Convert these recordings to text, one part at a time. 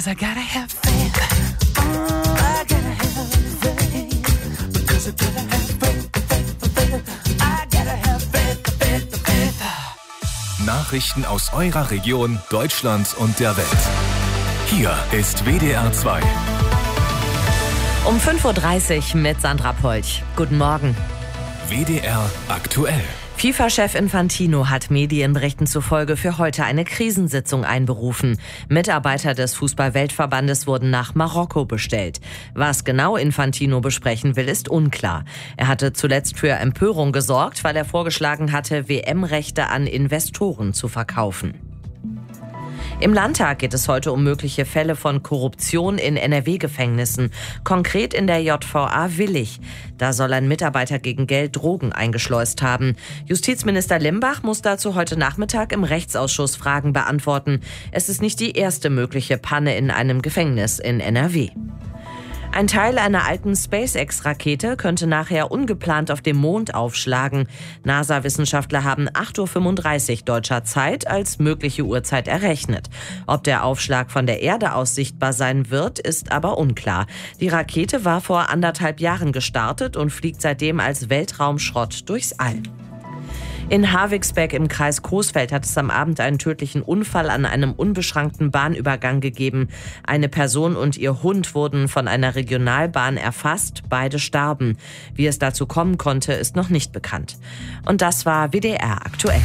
'cause I gotta have faith. I gotta have faith. Because I gotta have faith. I gotta have faith. Nachrichten aus eurer Region, Deutschland und der Welt. Hier ist WDR 2. Um 5.30 Uhr mit Sandra Polch. Guten Morgen. WDR aktuell. FIFA-Chef Infantino hat Medienberichten zufolge für heute eine Krisensitzung einberufen. Mitarbeiter des Fußball-Weltverbandes wurden nach Marokko bestellt. Was genau Infantino besprechen will, ist unklar. Er hatte zuletzt für Empörung gesorgt, weil er vorgeschlagen hatte, WM-Rechte an Investoren zu verkaufen. Im Landtag geht es heute um mögliche Fälle von Korruption in NRW-Gefängnissen, konkret in der JVA Willich. Da soll ein Mitarbeiter gegen Geld Drogen eingeschleust haben. Justizminister Limbach muss dazu heute Nachmittag im Rechtsausschuss Fragen beantworten. Es ist nicht die erste mögliche Panne in einem Gefängnis in NRW. Ein Teil einer alten SpaceX-Rakete könnte nachher ungeplant auf dem Mond aufschlagen. NASA-Wissenschaftler haben 8.35 Uhr deutscher Zeit als mögliche Uhrzeit errechnet. Ob der Aufschlag von der Erde aus sichtbar sein wird, ist aber unklar. Die Rakete war vor 1,5 Jahren gestartet und fliegt seitdem als Weltraumschrott durchs All. In Havigsbeck im Kreis Coesfeld hat es am Abend einen tödlichen Unfall an einem unbeschrankten Bahnübergang gegeben. Eine Person und ihr Hund wurden von einer Regionalbahn erfasst. Beide starben. Wie es dazu kommen konnte, ist noch nicht bekannt. Und das war WDR aktuell.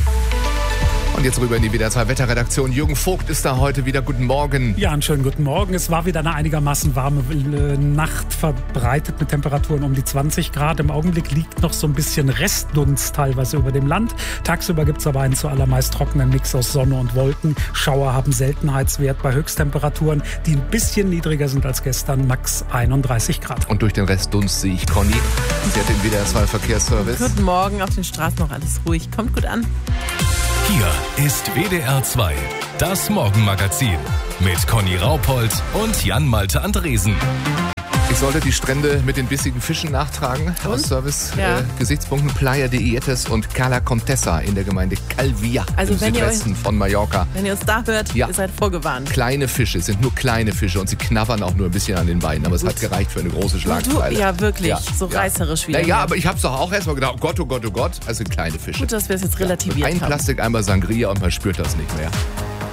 Und jetzt rüber in die WDR 2 Wetterredaktion. Jürgen Vogt ist da heute wieder. Guten Morgen. Ja, einen schönen guten Morgen. Es war wieder eine einigermaßen warme Nacht, verbreitet mit Temperaturen um die 20 Grad. Im Augenblick liegt noch so ein bisschen Restdunst teilweise über dem Land. Tagsüber gibt es aber einen zuallermeist trockenen Mix aus Sonne und Wolken. Schauer haben Seltenheitswert bei Höchsttemperaturen, die ein bisschen niedriger sind als gestern, max 31 Grad. Und durch den Restdunst sehe ich Conny. Sie hat den WDR 2 Verkehrsservice. Guten Morgen, auf den Straßen noch alles ruhig. Kommt gut an. Hier ist WDR 2, das Morgenmagazin mit Conny Raupold und Jan-Malte Andresen. Ich sollte die Strände mit den bissigen Fischen nachtragen. Aus Service-Gesichtspunkten Playa de Ietes und Cala Contessa in der Gemeinde Calvia Also im Südwesten von Mallorca. Wenn ihr uns da hört, Ja. ihr seid vorgewarnt. Kleine Fische, sind nur kleine Fische und sie knabbern auch nur ein bisschen an den Beinen. Aber es hat gereicht für eine große Schlagzeile. Ja, wirklich. Ja. So reißerisch wieder. Ja, aber ich habe es doch auch erstmal gedacht, oh Gott, oh Gott, oh Gott. Also kleine Fische. Gut, dass wir es jetzt relativiert Ein haben. Plastikeimer Sangria und man spürt das nicht mehr.